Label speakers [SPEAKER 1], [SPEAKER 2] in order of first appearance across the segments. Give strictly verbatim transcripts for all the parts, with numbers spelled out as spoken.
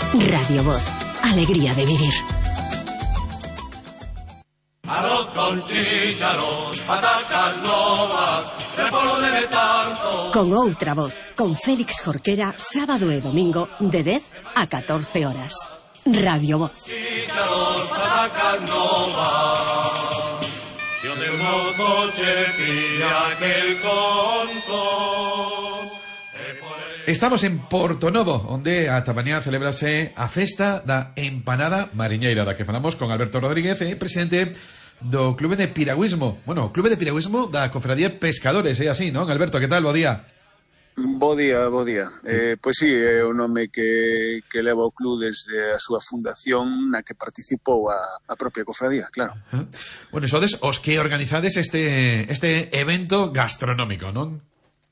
[SPEAKER 1] Radio Voz, alegría de vivir.
[SPEAKER 2] Arroz con chícharos, patatas novas, repollo de tanto.
[SPEAKER 1] Con outra voz, con Félix Jorquera, sábado e domingo, de dez a catorce horas. Radio Voz.
[SPEAKER 2] Chícharos, patatas novas. Si o teu mozo che pilla aquel conto.
[SPEAKER 3] Estamos en Portonovo, onde ata mañá celebrase a festa da empanada mariñeira, da que falamos con Alberto Rodríguez, eh, presidente do Clube de Piragüismo. Bueno, Clube de Piragüismo da Cofradía Pescadores, é así, non? Alberto, que tal? Bo día.
[SPEAKER 4] Bo día, bo día. Eh, pois sí, é o nome que, que leva o club desde a súa fundación, na que participou a, a propia cofradía, claro.
[SPEAKER 3] Uh-huh. Bueno, sodes os que organizades este, este evento gastronómico, non?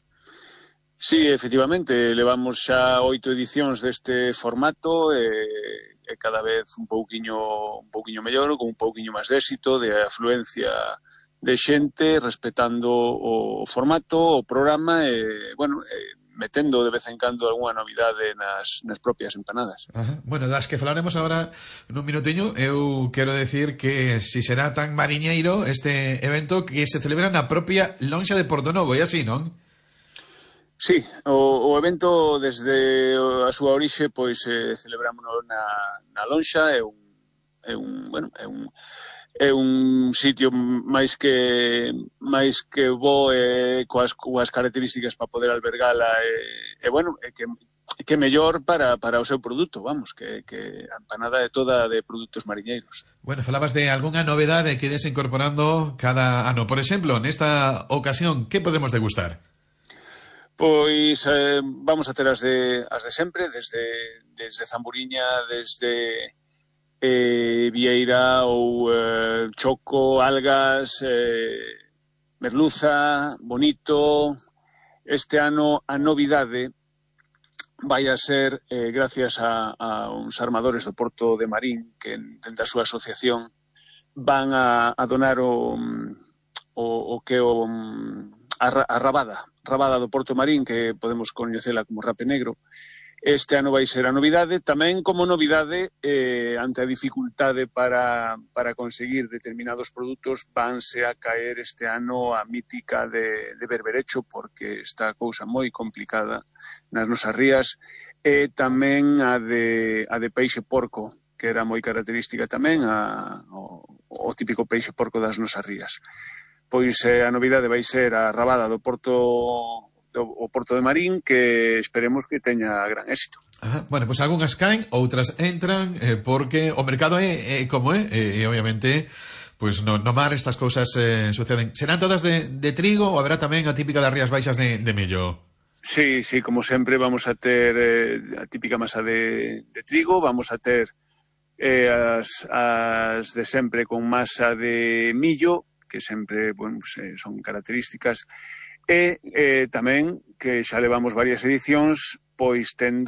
[SPEAKER 4] Sí, efectivamente, levamos xa oito edicións deste formato e, e cada vez un pouquiño un pouquiño mellor, con un pouquiño máis de éxito, de afluencia de xente, respetando o formato, o programa e, bueno, e, metendo de vez en cando algunha novidade nas, nas propias empanadas.
[SPEAKER 3] Ajá. Bueno, das que falaremos agora nun minutiño, eu quero decir que si será tan mariñeiro este evento que se celebra na propia lonxa de Portonovo, e así, non?
[SPEAKER 4] Sí, o, o evento desde a súa orixe pois eh, celebrámonos na, na lonxa, é un, é un, bueno, é un é un sitio máis que máis que bo eh, coas, coas características para poder albergala e, e bueno, é que que mellor para, para o seu produto, vamos, que, que a empanada é toda de produtos mariñeiros.
[SPEAKER 3] Bueno, falabas de algunha novedade que ides incorporando cada ano. Por exemplo, nesta ocasión, que podemos degustar?
[SPEAKER 4] Pois eh, vamos a ter as de, as de sempre, desde, desde Zamburiña, desde eh, Vieira ou eh, Choco, algas, eh, merluza, bonito. Este ano a novidade vai a ser, eh, gracias a, a uns armadores do Porto de Marín, que dentro da súa asociación van a, a donar o, o, o que o... A, a rabada, rabada do Porto Marín, que podemos coñecela como rape negro. Este ano vai ser a novidade, tamén como novidade, eh, ante a dificultade para, para conseguir determinados produtos, vanse a caer este ano a mítica de, de berberecho, porque está a cousa moi complicada nas nosas rías, e tamén a de, a de peixe porco, que era moi característica tamén, a, o, o típico peixe porco das nosas rías. Pois eh, a novidade vai ser a rabada do Porto do o Porto de Marín, que esperemos que teña gran éxito.
[SPEAKER 3] Ajá. Bueno, pois pues algunhas caen, outras entran, eh, porque o mercado é, é como é, e, e obviamente pois pues no, no mar estas cousas eh, suceden. Serán todas de, de trigo ou haberá tamén a típica das Rías Baixas de, de mello?
[SPEAKER 4] Sí, sí, como sempre vamos a ter eh, a típica masa de, de trigo, vamos a ter eh, as, as de sempre con masa de millo, que sempre, bueno, pues, eh, son características, e eh, tamén que xa levamos varias edicións, pois tendo